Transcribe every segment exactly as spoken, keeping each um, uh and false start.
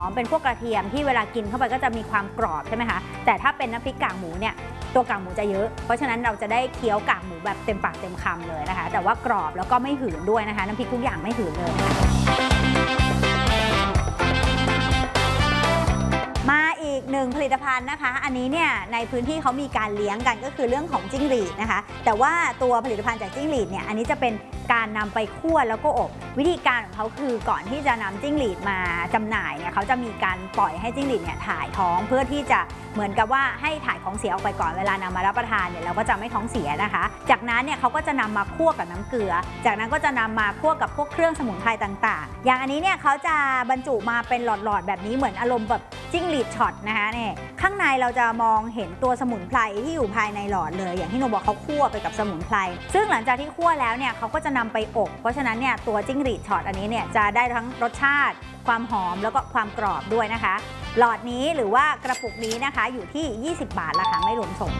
หอมเป็นพวกกระเทียมที่เวลากินเข้าไปก็จะมีความกรอบใช่ไหมคะแต่ถ้าเป็นน้ำพริกกากหมูเนี่ยตัวกากหมูจะเยอะเพราะฉะนั้นเราจะได้เคี้ยวกากหมูแบบเต็มปากเต็มคำเลยนะคะแต่ว่ากรอบแล้วก็ไม่หืนด้วยนะคะน้ำพริกทุกอย่างไม่หืนเลยมาอีกหนึ่งผลิตภัณฑ์นะคะอันนี้เนี่ยในพื้นที่เขามีการเลี้ยงกันก็คือเรื่องของจิ้งหรีดนะคะแต่ว่าตัวผลิตภัณฑ์จากจิ้งหรีดเนี่ยอันนี้จะเป็นการนำไปคั่วแล้วก็อบวิธีการของเขาคือก่อนที่จะนำจิ้งหรีดมาจำหน่ายเนี่ยเขาจะมีการปล่อยให้จิ้งหรีดเนี่ยถ่ายท้องเพื่อที่จะเหมือนกับว่าให้ถ่ายของเสียออกไปก่อนเวลานำมารับประทานเนี่ยเราก็จะไม่ท้องเสียนะคะจากนั้นเนี่ยเขาก็จะนำมาคั่วกับน้ำเกลือจากนั้นก็จะนำมาคั่วกับพวกเครื่องสมุนไพรต่างๆอย่างอันนี้เนี่ยเขาจะบรรจุมาเป็นหลอดๆแบบนี้เหมือนอารมณ์แบบจิ้งหรีดช็อตนะคะเนี่ยข้างในเราจะมองเห็นตัวสมุนไพรที่อยู่ภายในหลอดเลยอย่างที่หนูบอกเขาคั่วไปกับสมุนไพรซึ่งหลังจากที่คั่วแล้วเนี่ยเขาก็จะนำไปอบเพราะฉะนั้นเนี่ยตัวจิ้งหรีดช็อตอันนี้เนี่ยจะได้ทั้งรสชาติความหอมแล้วก็ความกรอบด้วยนะคะหลอดนี้หรือว่ากระปุกนี้นะคะอยู่ที่ยี่สิบบาทราคาไม่รวมส่ง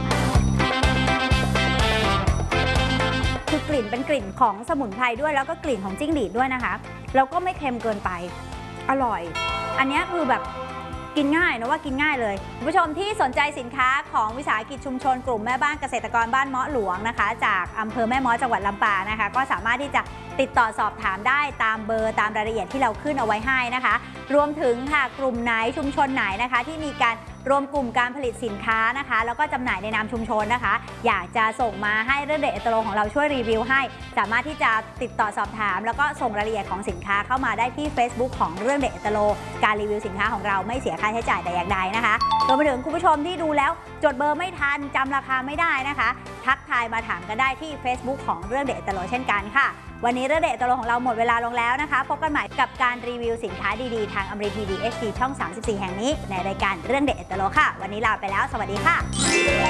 คือกลิ่นเป็นกลิ่นของสมุนไพรด้วยแล้วก็กลิ่นของจิ้งหรีดด้วยนะคะแล้วก็ไม่เค็มเกินไปอร่อยอันนี้คือแบบกินง่ายนะว่ากินง่ายเลยคุณผู้ชมที่สนใจสินค้าของวิสาหกิจชุมชนกลุ่มแม่บ้านเกษตรกรบ้านเมาะหลวงนะคะจากอำเภอแม่เมาะจังหวัดลำปางนะคะก็สามารถที่จะติดต่อสอบถามได้ตามเบอร์ตามรายละเอียดที่เราขึ้นเอาไว้ให้นะคะรวมถึงค่ะกลุ่มไหนชุมชนไหนนะคะที่มีการรวมกลุ่มการผลิตสินค้านะคะแล้วก็จำหน่ายในนามชุมชนนะคะอยากจะส่งมาให้เรื่องเด็ดเอตโลของเราช่วยรีวิวให้สามารถที่จะติดต่อสอบถามแล้วก็ส่งรายละเอียดของสินค้าเข้ามาได้ที่ Facebook ของเรื่องเด็ดเอตโลการรีวิวสินค้าของเราไม่เสียค่าใช้จ่ายแต่อย่างใดนะคะรวมไปถึงคุณผู้ชมที่ดูแล้วจดเบอร์ไม่ทันจำราคาไม่ได้นะคะทักทายมาถามกันได้ที่ Facebook ของเรื่องเด็ดเอตโลเช่นกันค่ะวันนี้เรื่องเด็ดเอตโลของเราหมดเวลาลงแล้วนะคะพบกันใหม่กับการรีวิวสินค้าดีๆทางอมรินทร์ที วี เอช ดี ช่องสามสิบสี่แห่งนี้ในรายการเรื่องเด็ดเอตโลค่ะวันนี้ลาไปแล้วสวัสดีค่ะ